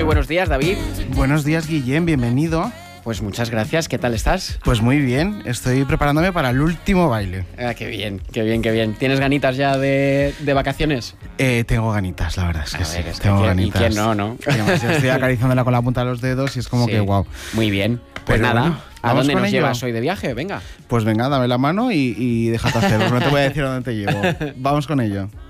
buenos días, David. Buenos días, Guillem, bienvenido. Pues muchas gracias, ¿qué tal estás? Pues muy bien, estoy preparándome para el último baile. Qué bien, qué bien, qué bien. ¿Tienes ganitas ya de vacaciones? Tengo ganitas, la verdad es que sí. Es tengo que ganitas. ¿Y quién no, no? Además, yo estoy acariciándola con la punta de los dedos y es como Sí, que guau. Muy bien. Pues Pero nada, bueno, ¿a ¿vamos dónde con nos ello? llevas hoy de viaje? Venga. Pues venga, dame la mano y déjate hacer. No te voy a decir a dónde te llevo. Vamos con ello.